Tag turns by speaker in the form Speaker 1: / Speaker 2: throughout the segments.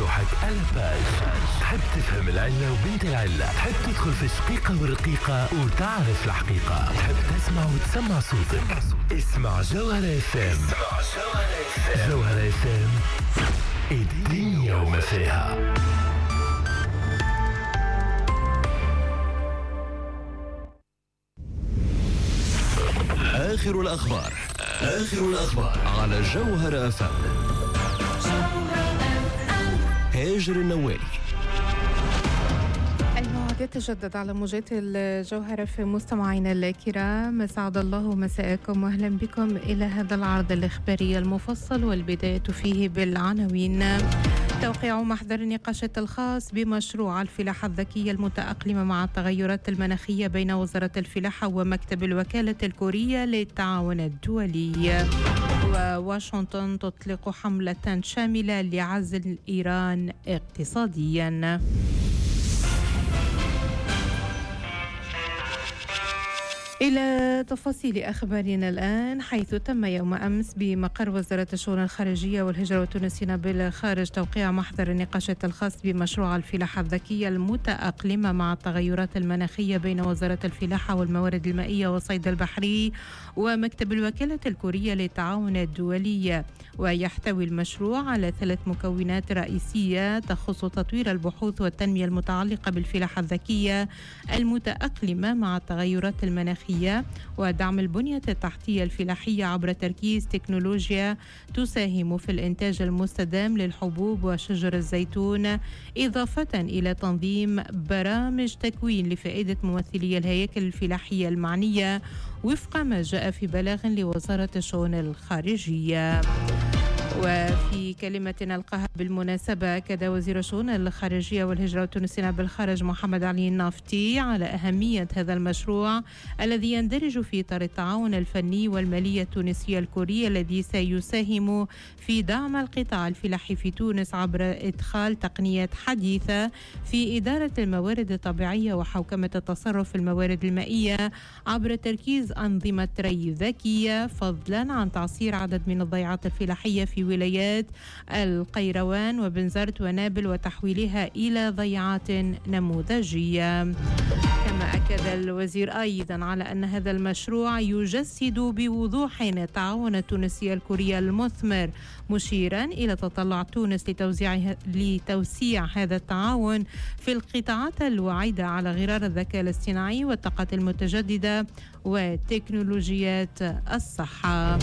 Speaker 1: روحك ألباج. تحب تفهم العلة وبنت العلة، تحب تدخل في شقيقة والرقيقة وتعرف الحقيقة، تحب تسمع وتسمع صوتك. اسمع جوهرة FM. جوهرة FM الدنيا وما فيها. آخر الأخبار على جوهرة FM. هاجر النوالي.
Speaker 2: الموعد يتجدد على موجات الجوهرة في مستمعينا الكرام، أسعد الله مساءكم وأهلا بكم إلى هذا العرض الإخباري المفصل، والبداية فيه بالعناوين. توقيع محضر نقاشة الخاص بمشروع الفلاحة الذكية المتأقلمة مع التغيرات المناخية بين وزارة الفلاحة ومكتب الوكالة الكورية للتعاون الدولي. وواشنطن تطلق حملة شاملة لعزل إيران اقتصاديا. إلى تفاصيل أخبارنا الآن، حيث تم يوم أمس بمقر وزارة الشؤون الخارجية والهجرة والتونسيين بالخارج توقيع محضر النقاشة الخاص بمشروع الفلاحة الذكية المتأقلمة مع التغيرات المناخية بين وزارة الفلاحة والموارد المائية والصيد البحري ومكتب الوكالة الكورية للتعاون الدولي. ويحتوي المشروع على 3 مكونات رئيسية تخص تطوير البحوث والتنمية المتعلقة بالفلاحة الذكية المتأقلمة مع التغيرات المناخية، ودعم البنية التحتية الفلاحية عبر تركيز تكنولوجيا تساهم في الإنتاج المستدام للحبوب وشجر الزيتون، إضافة إلى تنظيم برامج تكوين لفائدة ممثلي الهياكل الفلاحية المعنية وفق ما جاء في بلاغ لوزارة الشؤون الخارجية. وفي كلمة ألقاها بالمناسبة، أكد وزير الشؤون الخارجية والهجرة والتونسيين بالخارج محمد علي النافتي على أهمية هذا المشروع الذي يندرج في إطار التعاون الفني والمالي التونسي الكوري، الذي سيساهم في دعم القطاع الفلاحي في تونس عبر إدخال تقنيات حديثة في إدارة الموارد الطبيعية وحوكمة التصرف في الموارد المائية عبر تركيز أنظمة ري ذكية، فضلا عن تعصير عدد من الضيعات الفلاحية في ولايات القيروان وبنزرت ونابل وتحويلها إلى ضيعات نموذجية. كما أكد الوزير أيضا على أن هذا المشروع يجسد بوضوح التعاون التونسي الكوري المثمر، مشيرا إلى تطلع تونس لتوسيع هذا التعاون في القطاعات الواعدة على غرار الذكاء الاصطناعي والطاقة المتجددة وتكنولوجيات الصحة.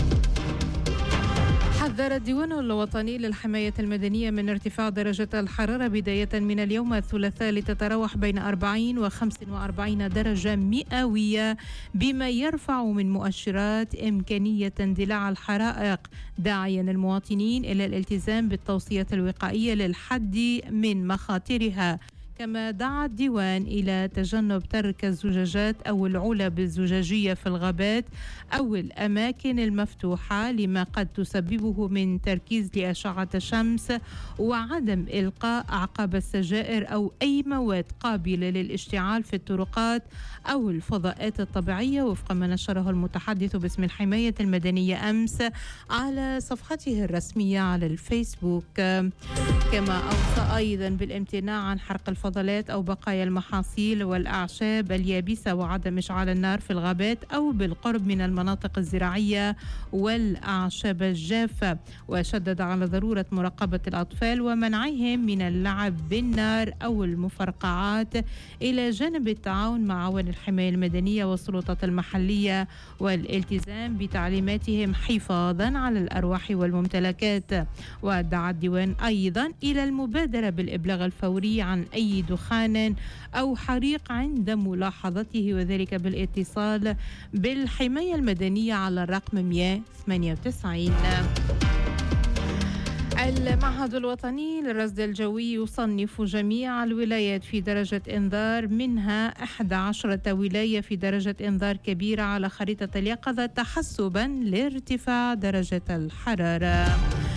Speaker 2: حذر الديوان الوطني للحماية المدنية من ارتفاع درجة الحرارة بداية من اليوم الثلاثاء لتتراوح بين 40 و 45 درجة مئوية، بما يرفع من مؤشرات إمكانية اندلاع الحرائق، داعيا المواطنين إلى الالتزام بالتوصيات الوقائية للحد من مخاطرها. كما دعا الديوان إلى تجنب ترك الزجاجات أو العلب الزجاجية في الغابات أو الأماكن المفتوحة لما قد تسببه من تركيز لأشعة الشمس، وعدم إلقاء أعقاب السجائر أو أي مواد قابلة للاشتعال في الطرقات أو الفضاءات الطبيعية، وفق ما نشره المتحدث باسم الحماية المدنية أمس على صفحته الرسمية على الفيسبوك. كما أوصى أيضا بالامتناع عن حرق الفضلات أو بقايا المحاصيل والأعشاب اليابسة وعدم إشعال النار في الغابات أو بالقرب من المناطق الزراعية والأعشاب الجافة، وشدد على ضرورة مراقبة الأطفال ومنعهم من اللعب بالنار أو المفرقعات، إلى جانب التعاون مع عوان الحماية المدنية والسلطات المحلية والالتزام بتعليماتهم حفاظا على الأرواح والممتلكات. ودعا الديوان أيضا إلى المبادرة بالإبلاغ الفوري عن أي دخان أو حريق عند ملاحظته، وذلك بالاتصال بالحماية المدنية على الرقم 198. المعهد الوطني للرصد الجوي يصنف جميع الولايات في درجة إنذار، منها 11 ولاية في درجة إنذار كبيرة على خريطة اليقظة تحسبا لارتفاع درجة الحرارة.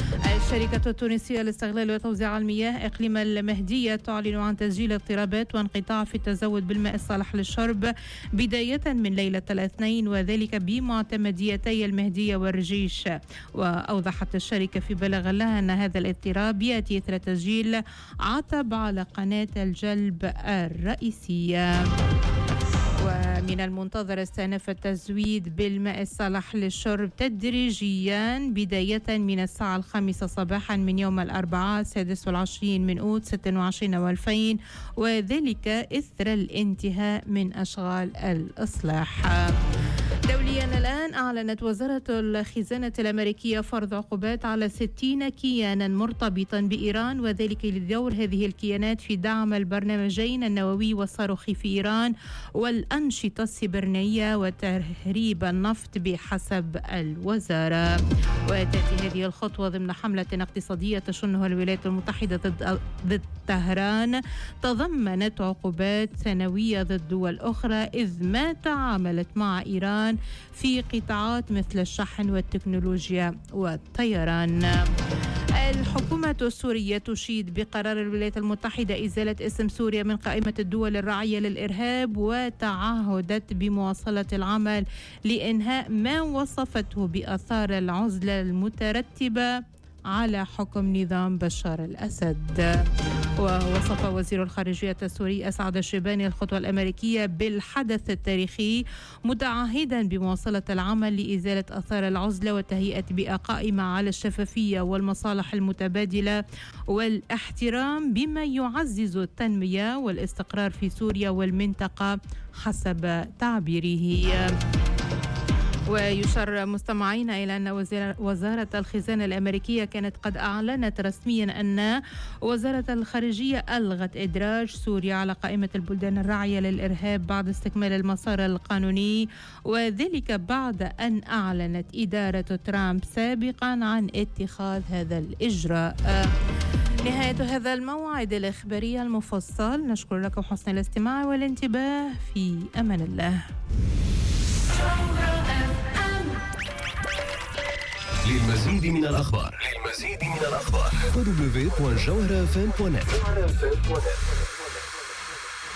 Speaker 2: الشركة التونسية لاستغلال وتوزيع المياه إقليم المهدية تعلن عن تسجيل اضطرابات وانقطاع في التزود بالماء الصالح للشرب بداية من ليلة الاثنين، وذلك بمعتمديتي المهدية والرجيش. وأوضحت الشركة في بلاغ لها أن هذا الاضطراب يأتي إثر تسجيل عطب على قناة الجلب الرئيسية. ومن المنتظر استئناف التزويد بالماء الصالح للشرب تدريجيا بداية من الساعة 5 صباحا من يوم الأربعاء 26 من أوت 26 و2000، وذلك إثر الانتهاء من أشغال الإصلاح. دوليا الآن أعلنت وزارة الخزانة الأمريكية فرض عقوبات على 60 كيانا مرتبطا بإيران، وذلك لدور هذه الكيانات في دعم البرنامجين النووي والصاروخي في إيران والأنشطة السيبرانية وتهريب النفط بحسب الوزارة. وتأتي هذه الخطوة ضمن حملة اقتصادية تشنها الولايات المتحدة ضد طهران تضمنت عقوبات سنوية ضد دول أخرى إذ ما تعاملت مع إيران في قطاعات مثل الشحن والتكنولوجيا والطيران. الحكومة السورية تشيد بقرار الولايات المتحدة إزالة اسم سوريا من قائمة الدول الراعية للإرهاب، وتعهدت بمواصلة العمل لإنهاء ما وصفته بآثار العزلة المترتبة على حكم نظام بشار الأسد. ووصف وزير الخارجية السوري أسعد الشيباني الخطوة الأمريكية بالحدث التاريخي، متعهدا بمواصلة العمل لإزالة آثار العزلة وتهيئة بيئة قائمة على الشفافية والمصالح المتبادلة والاحترام بما يعزز التنمية والاستقرار في سوريا والمنطقة حسب تعبيره. ويشار مستمعين إلى أن وزارة الخزانة الأمريكية كانت قد أعلنت رسميا أن وزارة الخارجية ألغت إدراج سوريا على قائمة البلدان الراعية للإرهاب بعد استكمال المسار القانوني، وذلك بعد أن أعلنت إدارة ترامب سابقا عن اتخاذ هذا الإجراء. نهاية هذا الموعد الإخباري المفصل، نشكر لكم حسن الاستماع والانتباه. في أمان الله.
Speaker 1: للمزيد من الأخبار www.jawharafm.net